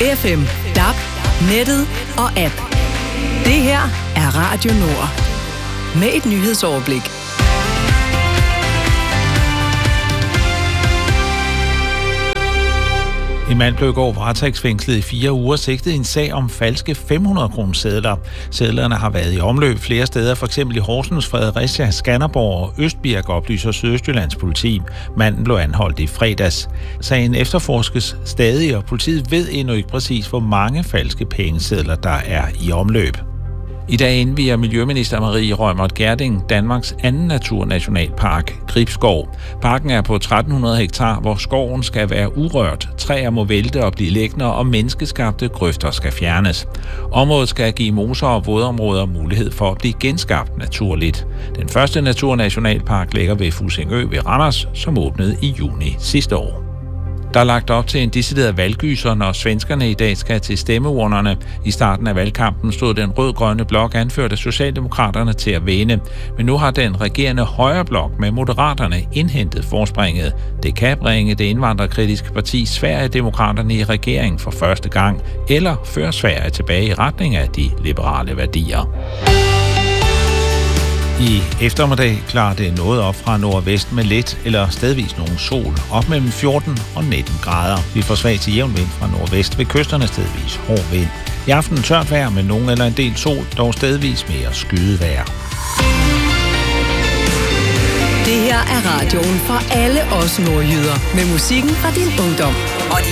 FM, DAB, nettet og app. Det her er Radio Nord. Med et nyhedsoverblik. En mand blev i går varetægtsfængslet i 4 uger, sigtet i en sag om falske 500-kronesedler. Sedlerne har været i omløb flere steder, f.eks. i Horsens, Fredericia, Skanderborg og Østbirk, oplyser Sydøstjyllands politi. Manden blev anholdt i fredags. Sagen efterforskes stadig, og politiet ved endnu ikke præcis, hvor mange falske pengesedler der er i omløb. I dag indvier Miljøminister Marie Reumert Gjerding Danmarks anden naturnationalpark, Gribskov. Parken er på 1300 hektar, hvor skoven skal være urørt. Træer må vælte og blive liggende, og menneskeskabte grøfter skal fjernes. Området skal give moser og vådområder mulighed for at blive genskabt naturligt. Den første naturnationalpark ligger ved Fussingø ved Randers, som åbnede i juni sidste år. Der er lagt op til en decideret valggyser, når svenskerne i dag skal til stemmeurnerne. I starten af valgkampen stod den rød-grønne blok anført af Socialdemokraterne til at vinde. Men nu har den regerende højre blok med Moderaterne indhentet forspringet. Det kan bringe det indvandrerkritiske parti Sverigedemokraterne i regering for første gang, eller føre Sverige tilbage i retning af de liberale værdier. I eftermiddag klarer det noget op fra nordvest med let eller stedvis nogen sol, op mellem 14 og 19 grader. Vi får svag til jævn vind fra nordvest, ved kysterne stedvis hård vind. I aften tørt vejr med nogen eller en del sol, dog stedvis mere skyet vejr. Det her er radioen for alle os nordjyder, med musikken fra din ungdom.